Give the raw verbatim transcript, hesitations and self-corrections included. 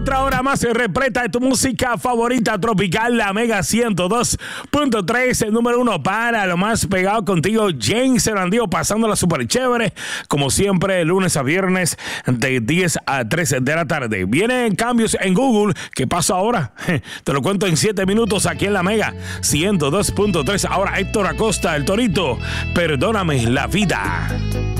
Otra hora más repleta de tu música favorita tropical, la Mega ciento dos punto tres, el número uno para lo más pegado contigo, James Serandío, pasándola súper chévere, como siempre, lunes a viernes, de diez a trece de la tarde. Vienen cambios en Google. ¿Qué pasa ahora? Te lo cuento en siete minutos aquí en la Mega ciento dos punto tres. Ahora Héctor Acosta, el Torito, Perdóname la vida.